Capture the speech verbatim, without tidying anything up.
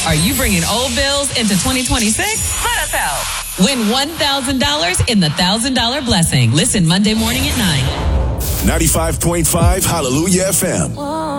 Are you bringing old bills into twenty twenty-six? Let us help. Win one thousand dollars in the one thousand dollars Blessing. Listen Monday morning at nine. ninety-five point five Hallelujah F M.